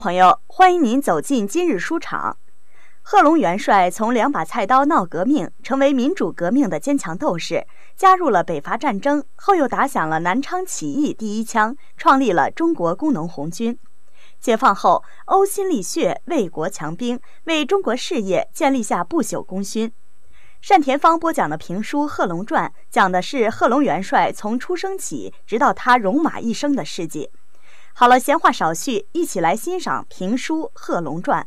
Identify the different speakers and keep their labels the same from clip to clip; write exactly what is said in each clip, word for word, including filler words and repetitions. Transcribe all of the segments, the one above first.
Speaker 1: 朋友，欢迎您走进今日书场。贺龙元帅从两把菜刀闹革命，成为民主革命的坚强斗士，加入了北伐战争，后又打响了南昌起义第一枪，创立了中国工农红军。解放后，呕心沥血，为国强兵，为中国事业建立下不朽功勋。单田芳播讲的评书《贺龙传》，讲的是贺龙元帅从出生起直到他戎马一生的事迹。好了，闲话少叙，一起来欣赏评书《贺龙传》。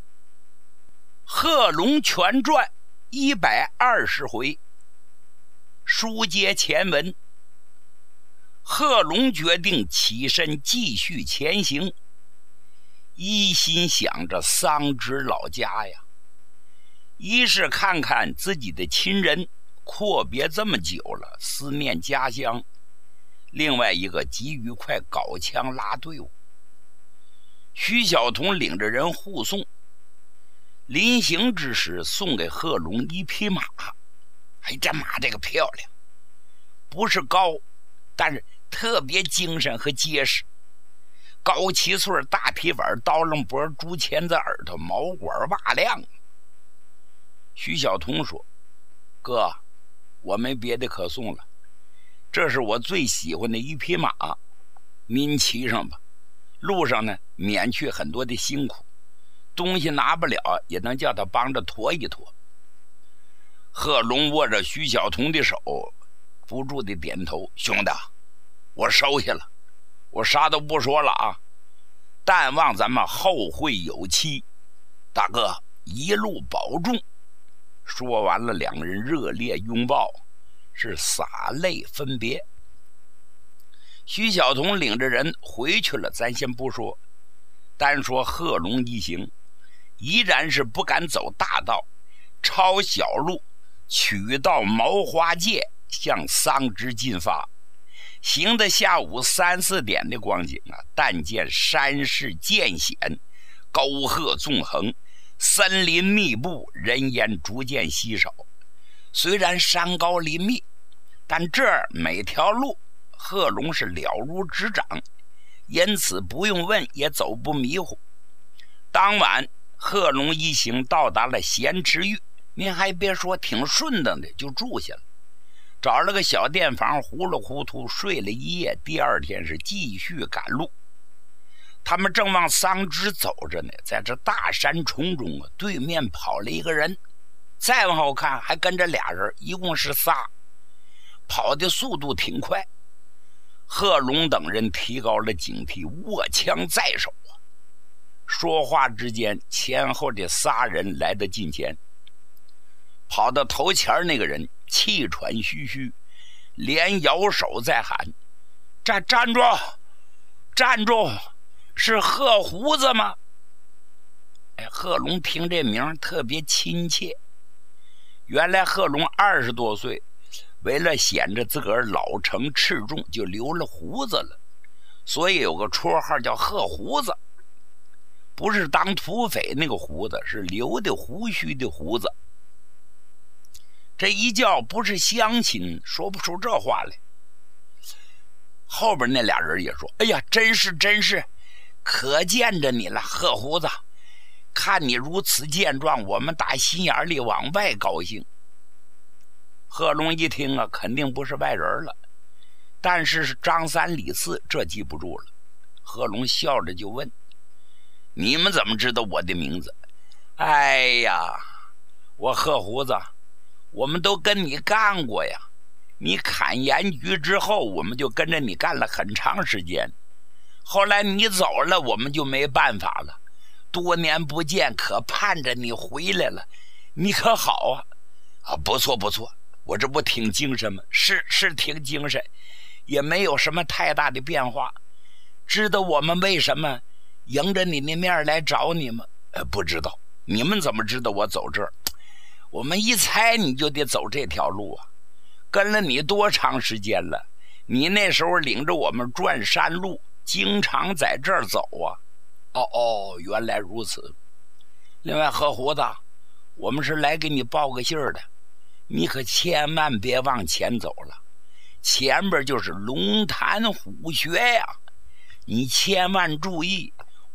Speaker 2: 贺龙全传一百二十回，书接前文。贺龙决定起身继续前行，一心想着桑植老家呀，一是看看自己的亲人，阔别这么久了，思念家乡；另外一个急于快搞枪拉队伍。徐晓彤领着人护送，临行之时送给贺龙一匹马。哎，这马这个漂亮，不是高，但是特别精神和结实。高七岁，大皮碗，刀楞脖，猪钳子耳朵，毛管瓦亮。徐晓彤说：“哥，我没别的可送了，这是我最喜欢的一匹马，您骑上吧。路上呢，免去很多的辛苦，东西拿不了，也能叫他帮着驮一驮。”贺龙握着徐晓彤的手，不住的点头：“兄弟，我收下了，我啥都不说了啊，但望咱们后会有期，大哥一路保重。”说完了，两人热烈拥抱，是洒泪分别。徐晓彤领着人回去了，咱先不说，单说贺龙一行依然是不敢走大道，抄小路取道毛花界，向桑植进发。行的下午三四点的光景啊，但见山势渐险，沟壑纵横，森林密布，人烟逐渐稀少。虽然山高林密，但这儿每条路贺龙是了如指掌，因此不用问也走不迷糊。当晚贺龙一行到达了咸池峪，您还别说，挺顺当的，就住下了，找了个小店房，糊里糊涂睡了一夜。第二天是继续赶路。他们正往桑植走着呢，在这大山丛中啊，对面跑了一个人，再往后看还跟着俩人，一共是仨，跑的速度挺快。贺龙等人提高了警惕，握枪在手啊。说话之间，前后的仨人来到近前。跑到头前那个人气喘吁吁，连摇手在喊：“站站住，站住！是贺胡子吗？”哎，贺龙听这名特别亲切。原来贺龙二十多岁，为了显着自个儿老成持重，就留了胡子了，所以有个绰号叫贺胡子。不是当土匪那个胡子，是留的胡须的胡子。这一叫不是乡亲，说不出这话来。后边那俩人也说：“哎呀，真是真是，可见着你了，贺胡子。看你如此健壮，我们打心眼里往外高兴。”贺龙一听啊，肯定不是外人了，但是是张三李四，这记不住了。贺龙笑着就问：“你们怎么知道我的名字？”“哎呀，我贺胡子，我们都跟你干过呀。你砍盐局之后，我们就跟着你干了很长时间。后来你走了，我们就没办法了。多年不见，可盼着你回来了。你可好啊？”“啊，不错不错，我这不挺精神吗？”“是是挺精神，也没有什么太大的变化。知道我们为什么迎着你的面来找你吗？”“呃，不知道。你们怎么知道我走这儿？”“我们一猜你就得走这条路啊，跟了你多长时间了？你那时候领着我们转山路，经常在这儿走啊。”“哦哦，原来如此。另外，贺胡子，我们是来给你报个信儿的，你可千万别往前走了，前边就是龙潭虎穴呀，你千万注意，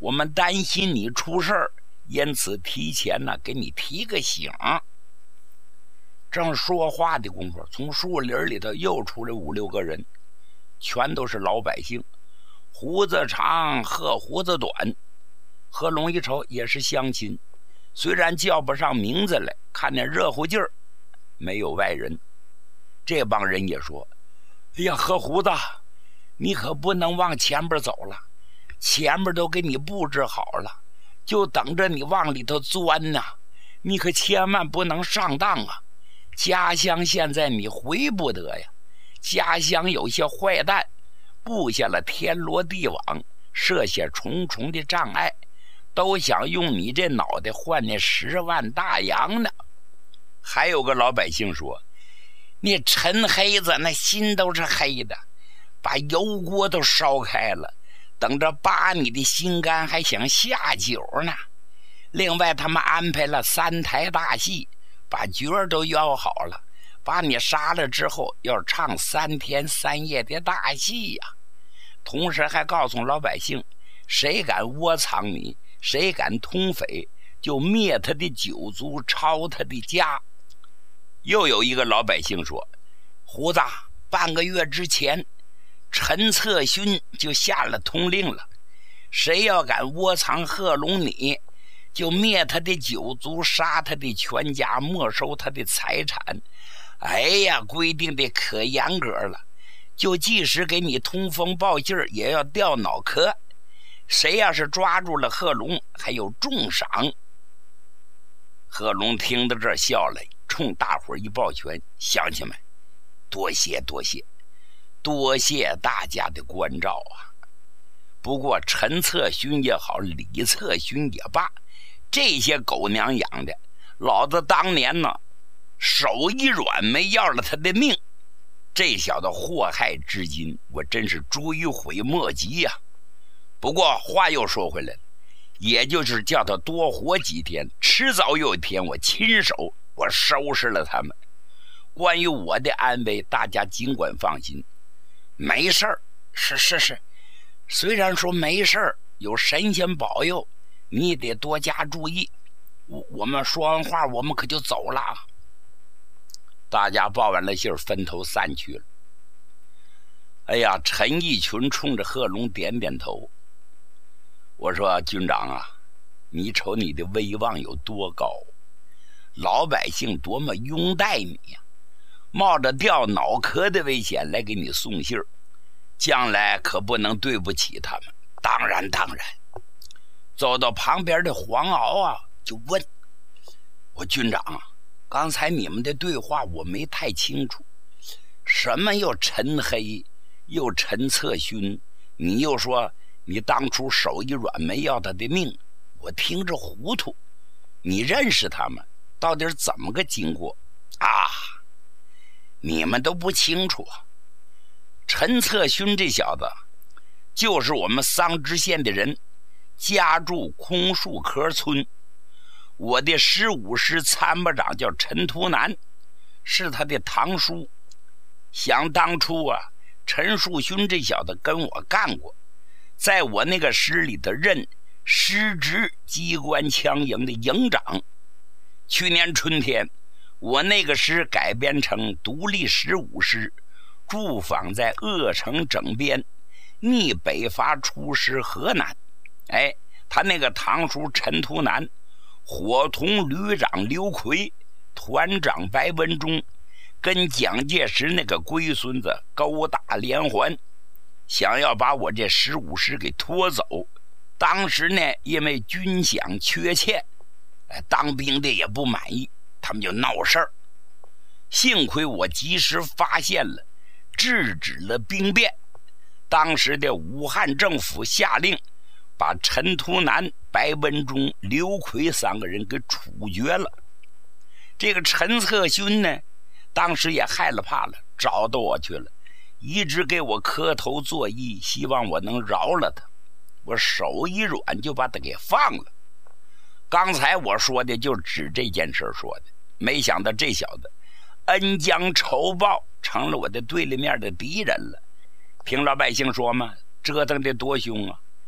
Speaker 2: 我们担心你出事儿，因此提前呢给你提个醒。正说话的功夫，从树林里头又出来五六个人，全都是老百姓，胡子长，褐胡子短。贺龙一瞅也是乡亲，虽然叫不上名字来，看那热乎劲儿，没有外人。这帮人也说：“哎呀，贺胡子，你可不能往前边走了，前边都给你布置好了，就等着你往里头钻呢。你可千万不能上当啊！家乡现在你回不得呀，家乡有些坏蛋布下了天罗地网，设下重重的障碍，都想用你这脑袋换那十万大洋呢。”还有个老百姓说：“那陈黑子那心都是黑的，把油锅都烧开了，等着扒你的心肝，还想下酒呢。另外他们安排了三台大戏，把角儿都邀好了，把你杀了之后要唱三天三夜的大戏呀、啊。同时还告诉老百姓，谁敢窝藏你，谁敢通匪，就灭他的九族，抄他的家。”又有一个老百姓说：“胡子，半个月之前陈策勋就下了通令了，谁要敢窝藏贺龙你，就灭他的九族，杀他的全家，没收他的财产。哎呀，规定的可严格了，就即使给你通风报信儿，也要掉脑壳。谁要是抓住了贺龙，还有重赏。”贺龙听到这笑了，冲大伙一抱拳：“乡亲们，多谢多谢，多谢大家的关照啊！不过陈策勋也好，李策勋也罢，这些狗娘养的，老子当年呢手一软没要了他的命，这小子祸害至今，我真是追悔莫及呀、啊！不过话又说回来了，也就是叫他多活几天，迟早有一天我亲手我收拾了他们。关于我的安危，大家尽管放心，没事儿。是是是，虽然说没事儿，有神仙保佑，你也得多加注意。我我们说完话，我们可就走了。大家报完了信，分头散去了。哎呀，陈义群冲着贺龙点点头。我说：“军长啊，你瞅你的威望有多高，老百姓多么拥戴你呀、啊！冒着掉脑壳的危险来给你送信儿，将来可不能对不起他们。”当然当然。走到旁边的黄鳌啊，就问我：“军长啊，刚才你们的对话我没太清楚，什么又陈黑，又陈策勋，你又说你当初手一软没要他的命，我听着糊涂。你认识他们，到底是怎么个经过啊？你们都不清楚。陈策勋这小子就是我们桑植县的人，家住空树棵村。我的十五师参谋长叫陈图南，是他的堂叔。想当初啊，陈树勋这小子跟我干过，在我那个师里头任师职机关枪营的营长。去年春天，我那个师改编成独立十五师，驻防在鄂城整边，逆北伐出师河南。哎，他那个堂叔陈图南，伙同旅长刘奎、团长白文忠，跟蒋介石那个龟孙子勾打连环，想要把我这十五师给拖走。当时呢，因为军饷缺欠，当兵的也不满意，他们就闹事儿。幸亏我及时发现了，制止了兵变。当时的武汉政府下令，把陈图南、白文忠、刘奎三个人给处决了。这个陈策勋呢，当时也害了怕了，找到我去了，一直给我磕头作揖，希望我能饶了他。我手一软就把他给放了。刚才我说的就指这件事说的，没想到这小子恩将仇报，成了我的对立面的敌人了。听老百姓说嘛，折腾的多凶啊！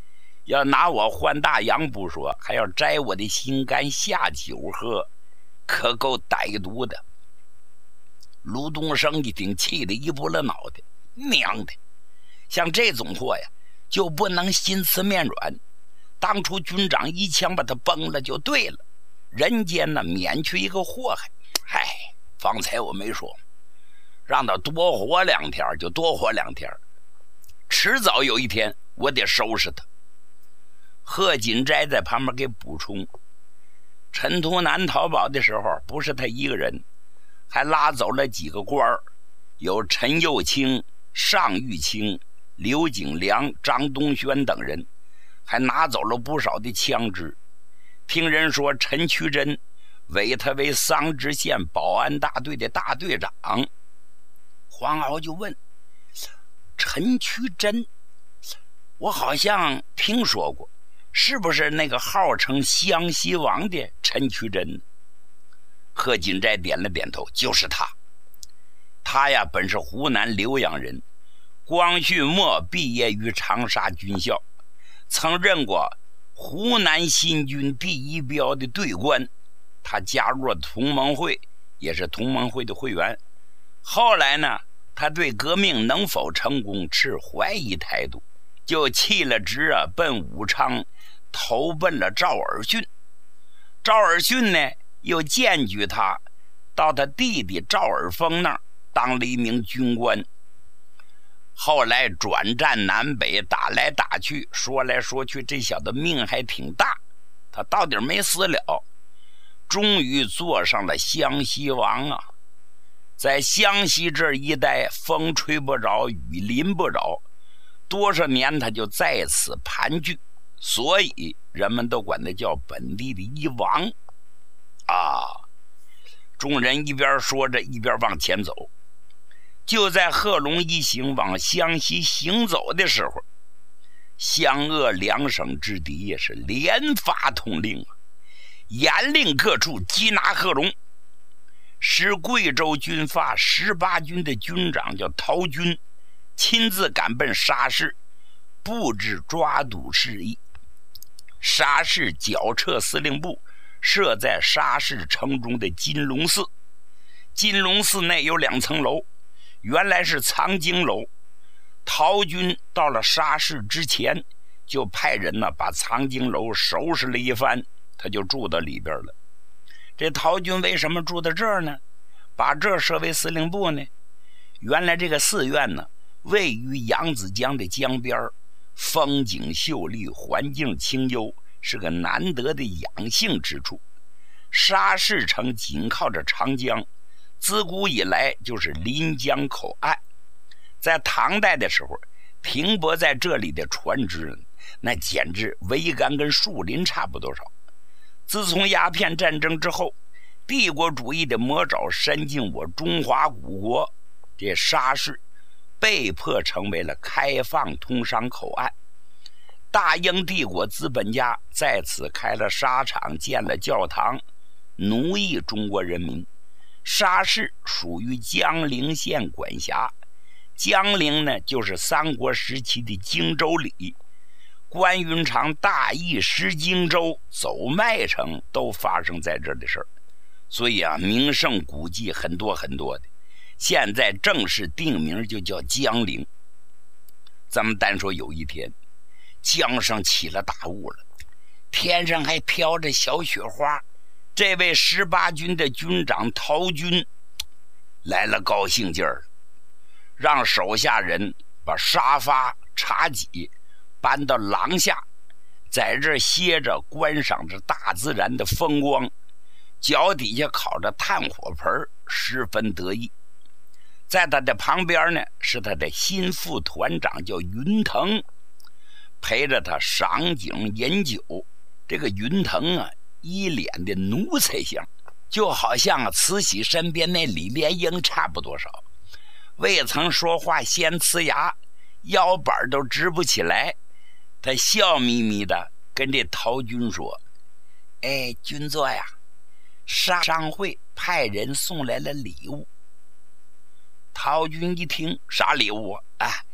Speaker 2: 要拿我换大洋不说，还要摘我的心肝下酒喝，可够歹毒的。卢东升一听，气得一拨了脑袋，娘的，像这种货呀，就不能心慈面软。当初军长一枪把他崩了就对了，人间呢免去一个祸害。嗨，方才我没说，让他多活两天就多活两天，迟早有一天我得收拾他。贺锦斋在旁边给补充，陈图南逃跑的时候不是他一个人，还拉走了几个官儿，有陈幼卿、尚玉清、刘景良、张东轩等人，还拿走了不少的枪支。听人说陈渠珍委他为桑植县保安大队的大队长。黄鳌就问，陈渠珍我好像听说过，是不是那个号称湘西王的陈渠珍？贺锦斋点了点头，就是他。他呀本是湖南浏阳人，光绪末毕业于长沙军校，曾任过湖南新军第一标的队官。他加入了同盟会，也是同盟会的会员。后来呢，他对革命能否成功持怀疑态度，就弃了职啊，奔武昌投奔了赵尔巽。赵尔巽呢又荐举他到他弟弟赵尔丰那儿当了一名军官。后来转战南北，打来打去，说来说去，这小子命还挺大，他到底没死了，终于做上了湘西王啊。在湘西这一带，风吹不着，雨淋不着，多少年他就在此盘踞，所以人们都管他叫本地的一王啊。众人一边说着一边往前走。就在贺龙一行往湘西行走的时候，湘鄂两省之敌也是连发通令啊，严令各处缉拿贺龙。使贵州军阀十八军的军长叫陶军，亲自赶奔沙市，布置抓捕事宜。沙市剿撤司令部设在沙市城中的金龙寺，金龙寺内有两层楼，原来是藏经楼。陶军到了沙市之前，就派人呢把藏经楼收拾了一番，他就住到里边了。这陶军为什么住到这儿呢？把这设为司令部呢？原来这个寺院呢位于扬子江的江边，风景秀丽，环境清幽，是个难得的养性之处。沙市城紧靠着长江，自古以来就是临江口岸。在唐代的时候，停泊在这里的船只那简直桅杆跟树林差不多少。自从鸦片战争之后，帝国主义的魔爪伸进我中华古国，这沙市被迫成为了开放通商口岸。大英帝国资本家在此开了沙场，建了教堂，奴役中国人民。沙市属于江陵县管辖，江陵呢就是三国时期的荆州里。关云长大意失荆州，走麦城，都发生在这儿的事儿。所以啊，名胜古迹很多很多的，现在正式定名就叫江陵。咱们单说有一天，江上起了大雾了，天上还飘着小雪花。这位十八军的军长陶军来了高兴劲儿，让手下人把沙发茶几搬到廊下，在这歇着观赏着大自然的风光，脚底下烤着炭火盆，十分得意。在他的旁边呢是他的心腹团长叫云腾，陪着他赏景饮酒。这个云腾啊一脸的奴才相，就好像慈禧身边那李莲英差不多少，未曾说话先呲牙，腰板都直不起来。他笑眯眯的跟这陶军说，哎，军座呀，沙商会派人送来了礼物。陶军一听，啥礼物啊？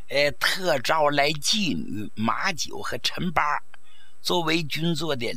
Speaker 2: 呃，特招来妓女马九和陈八作为军座的